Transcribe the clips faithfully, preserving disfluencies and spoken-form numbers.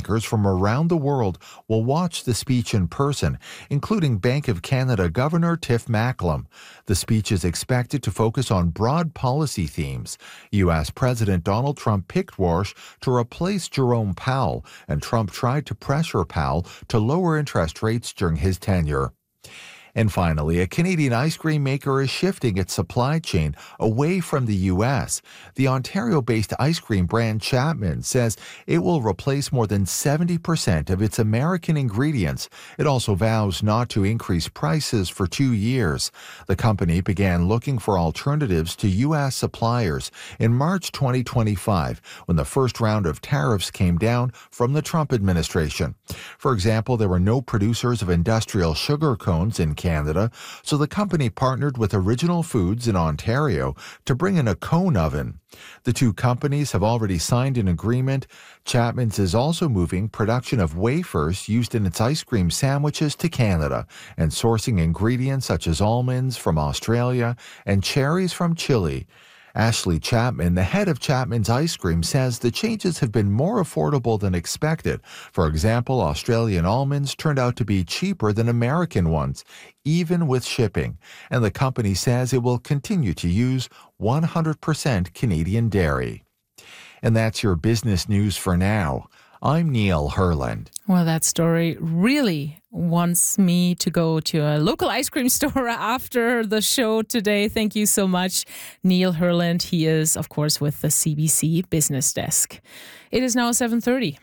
makers from around the world will watch the speech in person, including Bank of Canada Governor Tiff Macklem. The speech is expected to focus on broad policy themes. U S. President Donald Trump picked Warsh to replace Jerome Powell, and Trump tried to pressure Powell to lower interest rates during his tenure. And finally, a Canadian ice cream maker is shifting its supply chain away from the U S. The Ontario-based ice cream brand Chapman says it will replace more than seventy percent of its American ingredients. It also vows not to increase prices for two years. The company began looking for alternatives to U S suppliers in March twenty twenty-five, when the first round of tariffs came down from the Trump administration. For example, there were no producers of industrial sugar cones in Canada, so the company partnered with Original Foods in Ontario to bring in a cone oven. The two companies have already signed an agreement. Chapman's is also moving production of wafers used in its ice cream sandwiches to Canada and sourcing ingredients such as almonds from Australia and cherries from Chile. Ashley Chapman, the head of Chapman's Ice Cream, says the changes have been more affordable than expected. For example, Australian almonds turned out to be cheaper than American ones, even with shipping. And the company says it will continue to use one hundred percent Canadian dairy. And that's your business news for now. I'm Neil Herland. Well, that story really wants me to go to a local ice cream store after the show today. Thank you so much, Neil Herland. He is, of course, with the C B C Business Desk. It is now seven thirty.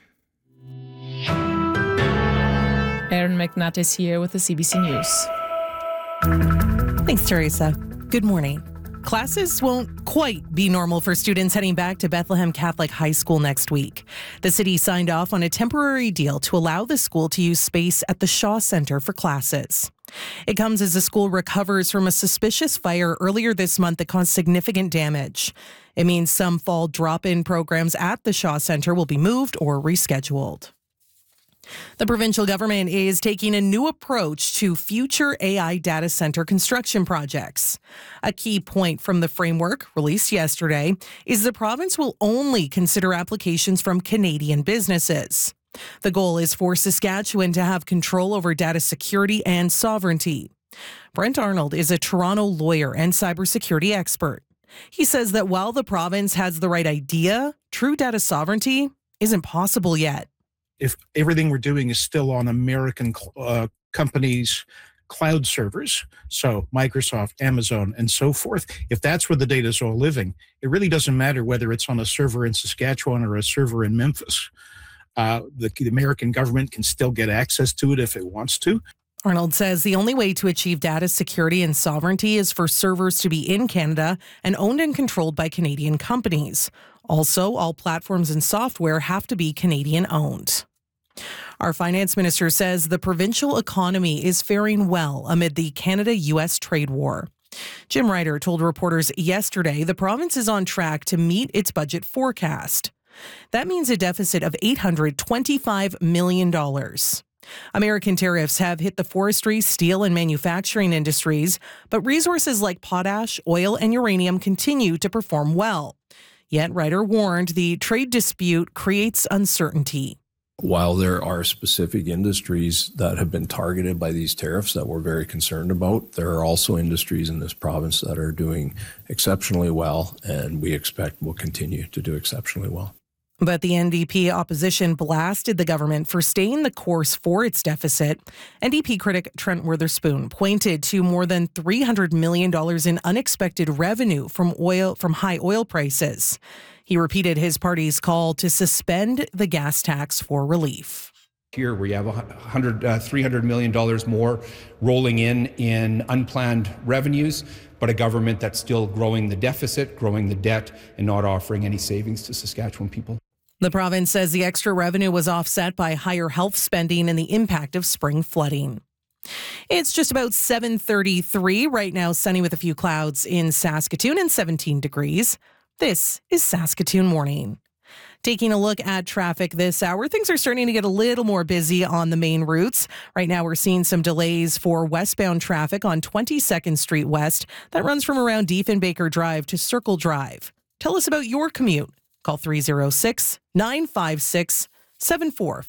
Erin McNutt is here with the C B C News. Thanks, Teresa. Good morning. Classes won't quite be normal for students heading back to Bethlehem Catholic High School next week. The city signed off on a temporary deal to allow the school to use space at the Shaw Center for classes. It comes as the school recovers from a suspicious fire earlier this month that caused significant damage. It means some fall drop-in programs at the Shaw Center will be moved or rescheduled. The provincial government is taking a new approach to future A I data center construction projects. A key point from the framework released yesterday is the province will only consider applications from Canadian businesses. The goal is for Saskatchewan to have control over data security and sovereignty. Brent Arnold is a Toronto lawyer and cybersecurity expert. He says that while the province has the right idea, true data sovereignty isn't possible yet. If everything we're doing is still on American uh, companies' cloud servers, so Microsoft, Amazon, and so forth, if that's where the data is all living, it really doesn't matter whether it's on a server in Saskatchewan or a server in Memphis. Uh, the, the American government can still get access to it if it wants to. Arnold says the only way to achieve data security and sovereignty is for servers to be in Canada and owned and controlled by Canadian companies. Also, all platforms and software have to be Canadian owned. Our finance minister says the provincial economy is faring well amid the Canada U S trade war. Jim Ryder told reporters yesterday the province is on track to meet its budget forecast. That means a deficit of eight hundred twenty-five million dollars. American tariffs have hit the forestry, steel, and manufacturing industries, but resources like potash, oil, and uranium continue to perform well. Yet Ryder warned the trade dispute creates uncertainty. While there are specific industries that have been targeted by these tariffs that we're very concerned about, there are also industries in this province that are doing exceptionally well, and we expect will continue to do exceptionally well. But the N D P opposition blasted the government for staying the course for its deficit. N D P critic Trent Witherspoon pointed to more than three hundred million dollars in unexpected revenue from oil from high oil prices. He repeated his party's call to suspend the gas tax for relief. Here we have one hundred, uh, three hundred million dollars more rolling in in unplanned revenues, but a government that's still growing the deficit, growing the debt, and not offering any savings to Saskatchewan people. The province says the extra revenue was offset by higher health spending and the impact of spring flooding. It's just about seven thirty-three right now, sunny with a few clouds in Saskatoon and seventeen degrees. This is Saskatoon Morning. Taking a look at traffic this hour, things are starting to get a little more busy on the main routes. Right now, we're seeing some delays for westbound traffic on twenty-second Street West. That runs from around Diefenbaker Drive to Circle Drive. Tell us about your commute. Call three oh six, nine five six, seven four